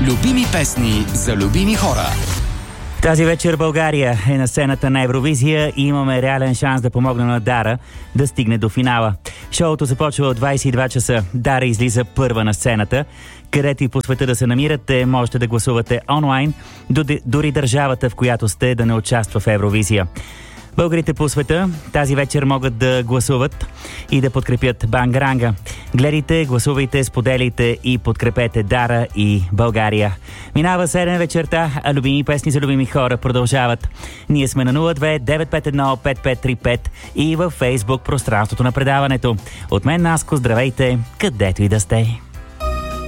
Любими песни за любими хора. Тази вечер България е на сцената на Евровизия и имаме реален шанс да помогнем на Дара да стигне до финала. Шоуто започва от 22 часа. Дара излиза първа на сцената. Където и по света да се намирате, можете да гласувате онлайн, дори държавата, в която сте, да не участва в Евровизия. Българите по света тази вечер могат да гласуват и да подкрепят Бангаранга. Гледайте, гласувайте, споделите и подкрепете Дара и България. Минава 7 вечерта, а любими песни за любими хора продължават. Ние сме на 02-951-5535 и във Фейсбук пространството на предаването. От мен, Наско, здравейте, където и да сте.